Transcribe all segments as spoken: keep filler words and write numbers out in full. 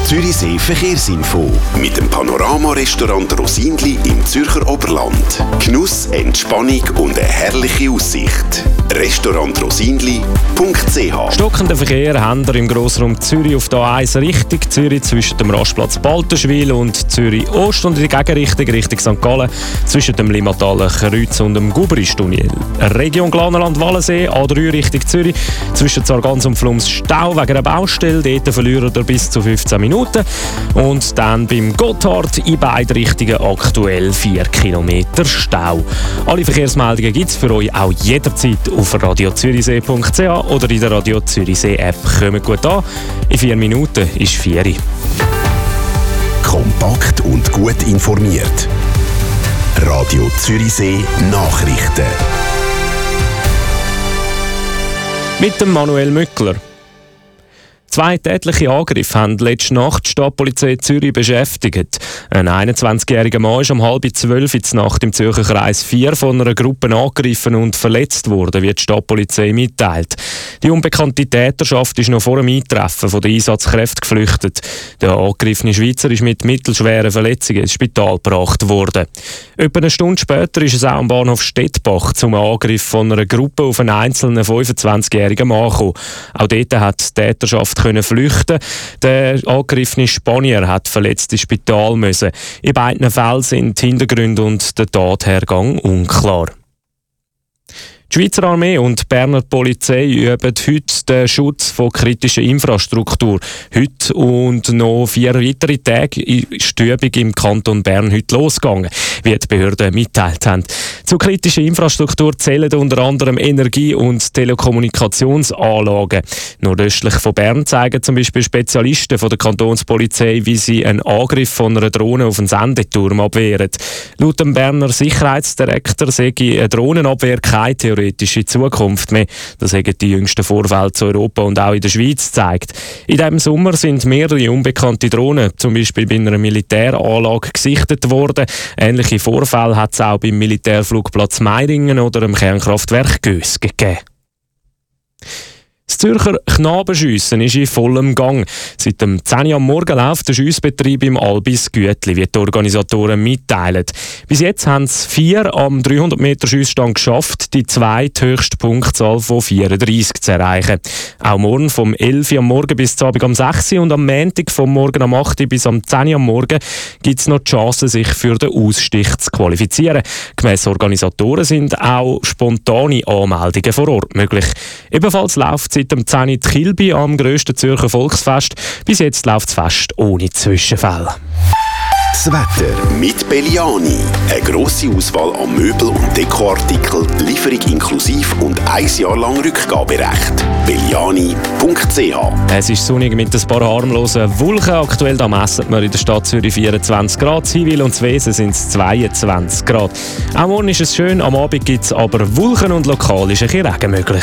Zürichsee Verkehrsinfo mit dem Panorama-Restaurant Rosinli im Zürcher Oberland. Genuss, Entspannung und eine herrliche Aussicht. Restaurant Rosinli punkt c h. Stockenden Verkehr haben wir im Grossraum Zürich auf der A eins Richtung Zürich zwischen dem Rastplatz Balterschwil und Zürich Ost und in die Gegenrichtung Richtung Sankt Gallen zwischen dem Limmataler Kreuz und dem Gubristunnel. Region Glanerland-Wallensee A drei Richtung Zürich zwischen Zargans und Flums Stau wegen einer Baustelle. Dort verlieren wir bis zu fünfzehn Minuten. Und dann beim Gotthard in beide Richtungen aktuell vier Kilometer Stau. Alle Verkehrsmeldungen gibt es für euch auch jederzeit auf radio zürichsee punkt c h oder in der Radio Zürichsee App. Kommt gut an. In vier Minuten ist vier. Kompakt und gut informiert. Radio Zürichsee Nachrichten. Mit dem Manuel Mückler. Zwei tätliche Angriffe haben letzte Nacht die Stadtpolizei Zürich beschäftigt. Ein einundzwanzigjähriger Mann ist um halb zwölf in der Nacht im Zürcher Kreis vier von einer Gruppe angegriffen und verletzt worden, wie die Stadtpolizei mitteilt. Die unbekannte Täterschaft ist noch vor dem Eintreffen der Einsatzkräfte geflüchtet. Der angegriffene Schweizer ist mit mittelschweren Verletzungen ins Spital gebracht worden. Etwa eine Stunde später ist es auch am Bahnhof Stettbach zum Angriff von einer Gruppe auf einen einzelnen fünfundzwanzigjährigen Mann gekommen. Auch dort hat die Täterschaft können flüchten. Der angegriffene Spanier hat verletzt ins Spital müssen. In beiden Fällen sind die Hintergründe und der Tathergang unklar. Die Schweizer Armee und die Berner Polizei üben heute den Schutz von kritischer Infrastruktur. Heute und noch vier weitere Tage ist die Übung im Kanton Bern heute losgegangen, wie die Behörden mitteilt haben. Zu kritischer Infrastruktur zählen unter anderem Energie- und Telekommunikationsanlagen. Nordöstlich von Bern zeigen zum Beispiel Spezialisten von der Kantonspolizei, wie sie einen Angriff von einer Drohne auf einen Sendeturm abwehren. Laut dem Berner Sicherheitsdirektor sei eine Drohnenabwehr keine theoretische Zukunft mehr. Das haben die jüngsten Vorfälle zu Europa und auch in der Schweiz gezeigt. In diesem Sommer sind mehrere unbekannte Drohnen, zum Beispiel bei einer Militäranlage, gesichtet worden. Ähnliche Vorfälle hat es auch beim Militärflugplatz Meiringen oder im Kernkraftwerk Gös gegeben. Das Zürcher Knabenschiessen ist in vollem Gang. Seit dem zehn Uhr am Morgen läuft der Schiessbetrieb im Albis Güetli, wie die Organisatoren mitteilen. Bis jetzt haben es vier am dreihundert Meter Schiessstand geschafft, die zweithöchste Punktzahl von vierunddreissig zu erreichen. Auch morgen vom elf Uhr am Morgen bis zum Abend am sechs Uhr und am Montag vom Morgen am acht Uhr bis am zehn Uhr am Morgen gibt es noch die Chance, sich für den Ausstich zu qualifizieren. Gemäss Organisatoren sind auch spontane Anmeldungen vor Ort möglich. Ebenfalls läuft seit dem zehn Uhr die Kilby am grössten Zürcher Volksfest. Bis jetzt läuft das Fest ohne Zwischenfälle. Das Wetter mit Belliani. Eine grosse Auswahl an Möbel- und Dekoartikeln, Lieferung inklusiv und ein Jahr lang Rückgaberecht. Belliani punkt c h. Es ist sonnig mit ein paar harmlosen Wolken. Aktuell da messen wir in der Stadt Zürich vierundzwanzig Grad, Ziwil und Zwesen sind es zweiundzwanzig Grad. Auch morgen ist es schön, am Abend gibt es aber Wolken und lokal ist ein bisschen Regen möglich.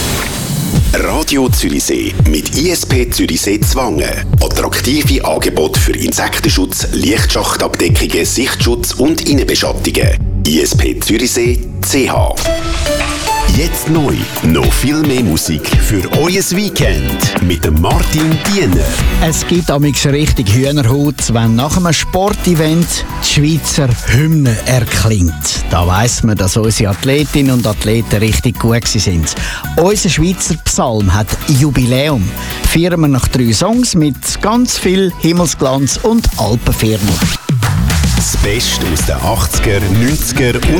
Radio Zürichsee mit I S P Zürichsee Zwangen. Attraktive Angebote für Insektenschutz, Lichtschachtabdeckungen, Sichtschutz und Innenbeschattungen. I S P Zürichsee C H. Jetzt neu. Noch viel mehr Musik für euer Weekend mit dem Martin Diener. Es gibt amigs richtig Hühnerhaut, wenn nach einem Sportevent die Schweizer Hymne erklingt. Da weiss man, dass unsere Athletinnen und Athleten richtig gut sind. Unser Schweizer Psalm hat Jubiläum. Feiern wir nach drei Songs mit ganz viel Himmelsglanz und Alpenfirma. Das Beste aus den achtziger, neunziger und